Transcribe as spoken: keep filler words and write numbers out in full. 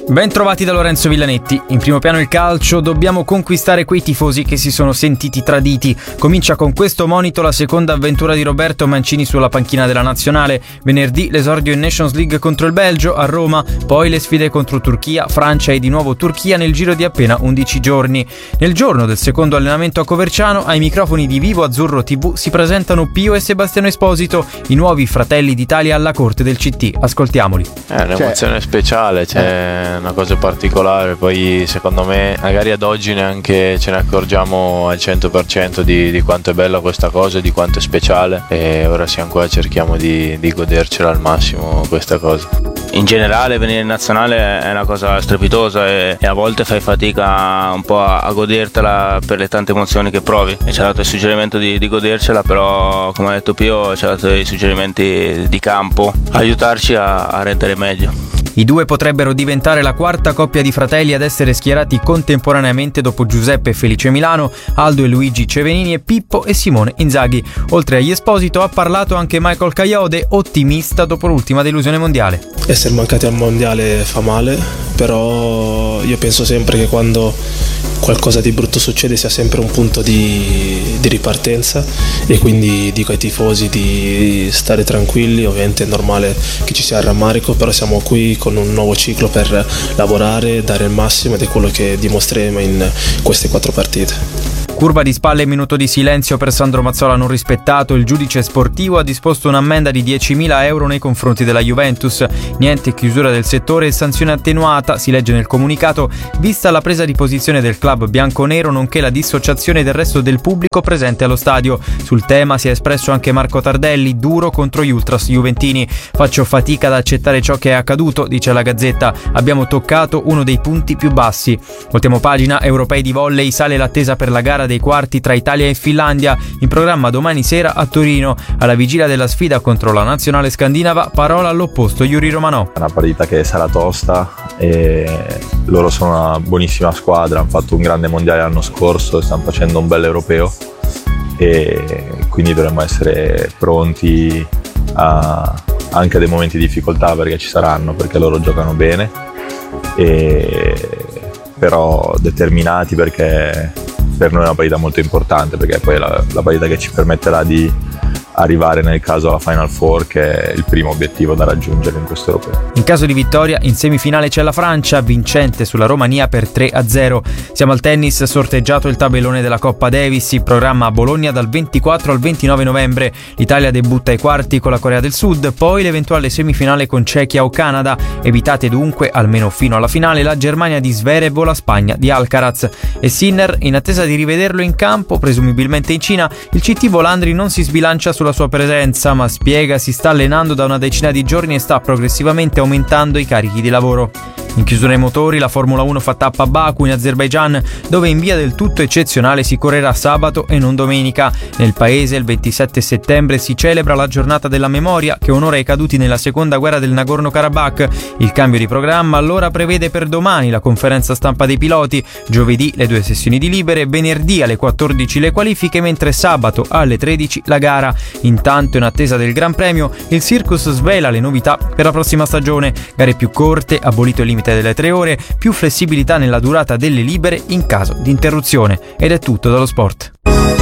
Ben trovati da Lorenzo Villanetti. In primo piano il calcio, dobbiamo conquistare quei tifosi che si sono sentiti traditi. Comincia con questo monito la seconda avventura di Roberto Mancini sulla panchina della nazionale. Venerdì l'esordio in Nations League contro il Belgio a Roma, poi le sfide contro Turchia, Francia e di nuovo Turchia nel giro di appena undici giorni. Nel giorno del secondo allenamento a Coverciano, ai microfoni di Vivo Azzurro tivù si presentano Pio e Sebastiano Esposito, i nuovi fratelli d'Italia alla corte del C T. Ascoltiamoli. È un'emozione cioè, speciale, c'è una cosa particolare, poi secondo me magari ad oggi neanche ce ne accorgiamo al cento per cento di, di quanto è bella questa cosa, di quanto è speciale, e ora siamo qua e cerchiamo di, di godercela al massimo questa cosa. In generale venire in nazionale è una cosa strepitosa e, e a volte fai fatica un po' a, a godertela per le tante emozioni che provi, e ci ha dato il suggerimento di, di godercela, però come ha detto Pio ci ha dato i suggerimenti di campo, aiutarci a, a rendere meglio. I due potrebbero diventare la quarta coppia di fratelli ad essere schierati contemporaneamente dopo Giuseppe e Felice Milano, Aldo e Luigi Cevenini e Pippo e Simone Inzaghi. Oltre agli Esposito ha parlato anche Michael Kayode, ottimista dopo l'ultima delusione mondiale. Essere mancati al mondiale fa male, però io penso sempre che quando qualcosa di brutto succede sia sempre un punto di, di ripartenza, e quindi dico ai tifosi di stare tranquilli. Ovviamente è normale che ci sia il rammarico, però siamo qui con un nuovo ciclo per lavorare, dare il massimo, ed è quello che dimostreremo in queste quattro partite. Curva di spalle e minuto di silenzio per Sandro Mazzola non rispettato. Il giudice sportivo ha disposto un'ammenda di diecimila euro nei confronti della Juventus. Niente chiusura del settore e sanzione attenuata, si legge nel comunicato, vista la presa di posizione del club bianconero nonché la dissociazione del resto del pubblico presente allo stadio. Sul tema si è espresso anche Marco Tardelli, duro contro gli ultras juventini. Faccio fatica ad accettare ciò che è accaduto, dice la Gazzetta. Abbiamo toccato uno dei punti più bassi. Voltiamo pagina. Europei di volley, sale l'attesa per la gara dei quarti tra Italia e Finlandia, in programma domani sera a Torino. Alla vigilia della sfida contro la nazionale scandinava, parola all'opposto Yuri Romanò. È una partita che sarà tosta e loro sono una buonissima squadra, hanno fatto un grande mondiale l'anno scorso e stanno facendo un bel europeo, e quindi dovremmo essere pronti a, anche a dei momenti di difficoltà, perché ci saranno, perché loro giocano bene, e, però determinati, perché per noi è una partita molto importante, perché poi è la, la partita che ci permetterà di arrivare nel caso alla Final Four, che è il primo obiettivo da raggiungere in questo europeo. In caso di vittoria, in semifinale c'è la Francia, vincente sulla Romania per tre a zero. Siamo al tennis, sorteggiato il tabellone della Coppa Davis, in programma a Bologna dal ventiquattro al ventinove novembre. L'Italia debutta ai quarti con la Corea del Sud, poi l'eventuale semifinale con Cechia o Canada. Evitate dunque, almeno fino alla finale, la Germania di Zverev o la Spagna di Alcaraz. E Sinner, in attesa di rivederlo in campo, presumibilmente in Cina, il C T Volandri non si sbilancia sulla sua presenza, ma spiega si sta allenando da una decina di giorni e sta progressivamente aumentando i carichi di lavoro. In chiusura ai motori, la Formula uno fa tappa a Baku in Azerbaigian, dove in via del tutto eccezionale si correrà sabato e non domenica. Nel paese il ventisette settembre si celebra la giornata della memoria, che onora i caduti nella seconda guerra del Nagorno-Karabakh. Il cambio di programma allora prevede per domani la conferenza stampa dei piloti, giovedì le due sessioni di libere, venerdì alle quattordici le qualifiche, mentre sabato alle tredici la gara. Intanto, in attesa del Gran Premio, il Circus svela le novità per la prossima stagione: gare più corte, abolito il limite delle tre ore, più flessibilità nella durata delle libere in caso di interruzione. Ed è tutto dallo sport.